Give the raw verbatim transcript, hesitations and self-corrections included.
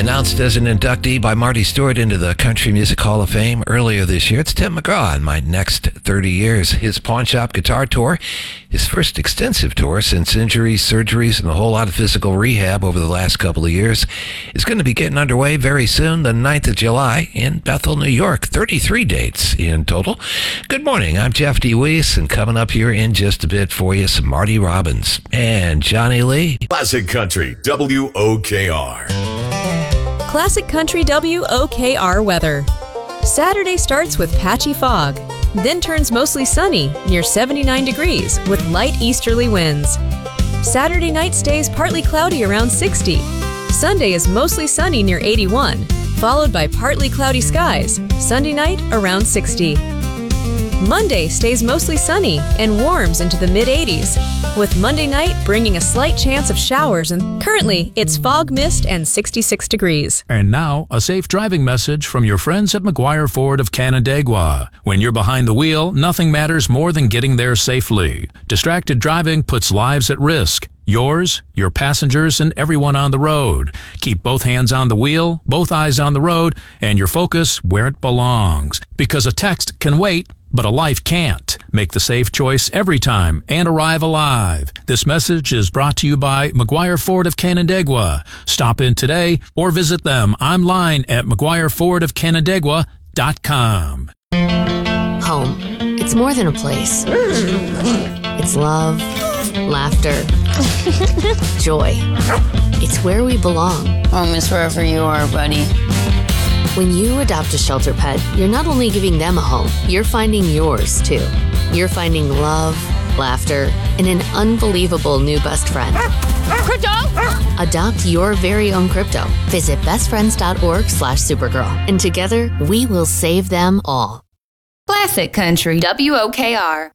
Announced as an inductee by Marty Stewart into the Country Music Hall of Fame earlier this year, it's Tim McGraw in My Next thirty Years. His Pawn Shop Guitar Tour, his first extensive tour since injuries, surgeries, and a whole lot of physical rehab over the last couple of years, is going to be getting underway very soon, the ninth of July in Bethel, New York. thirty-three dates in total. Good morning, I'm Jeff DeWeese, and coming up here in just a bit for you, some Marty Robbins and Johnny Lee. Classic Country, W O K R. Classic Country W O K R weather. Saturday starts with patchy fog, then turns mostly sunny near seventy-nine degrees with light easterly winds. Saturday night stays partly cloudy around sixty. Sunday is mostly sunny near eighty-one, followed by partly cloudy skies. Sunday night around sixty. Monday stays mostly sunny and warms into the mid-eighties, with Monday night bringing a slight chance of showers, and currently it's fog, mist, and sixty-six degrees. And now, a safe driving message from your friends at McGuire Ford of Canandaigua. When you're behind the wheel, nothing matters more than getting there safely. Distracted driving puts lives at risk. Yours, your passengers, and everyone on the road. Keep both hands on the wheel, both eyes on the road, and your focus where it belongs. Because a text can wait, but a life can't. Make the safe choice every time and arrive alive. This message is brought to you by McGuire Ford of Canandaigua. Stop in today or visit them online at mcguire ford of canandaigua dot com. Home. It's more than a place. It's love, laughter, joy. It's where we belong. Home is wherever you are, buddy. When you adopt a shelter pet, you're not only giving them a home, you're finding yours, too. You're finding love, laughter, and an unbelievable new best friend. Crypto! Adopt your very own crypto. Visit bestfriends.org slash Supergirl. And together, we will save them all. Classic Country W O K R.